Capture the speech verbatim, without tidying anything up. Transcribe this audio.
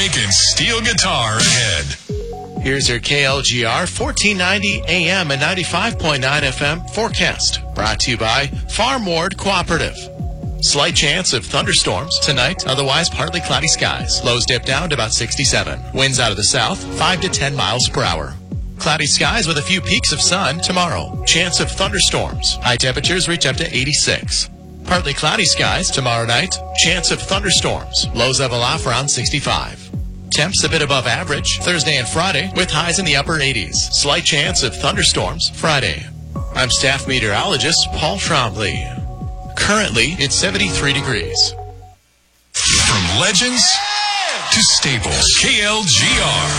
Mike and steel guitar ahead. Here's your K L G R fourteen ninety A M and ninety-five point nine F M forecast. Brought to you by Farm Ward Cooperative. Slight chance of thunderstorms tonight, otherwise partly cloudy skies. Lows dip down to about sixty-seven. Winds out of the south, five to ten miles per hour. Cloudy skies with a few peaks of sun tomorrow. Chance of thunderstorms. High temperatures reach up to eighty-six. Partly cloudy skies tomorrow night. Chance of thunderstorms. Lows level off around sixty-five. Temps a bit above average Thursday and Friday with highs in the upper eighties. Slight chance of thunderstorms Friday. I'm staff meteorologist Paul Trombley. Currently, it's seventy-three degrees. From legends to staples, K L G R.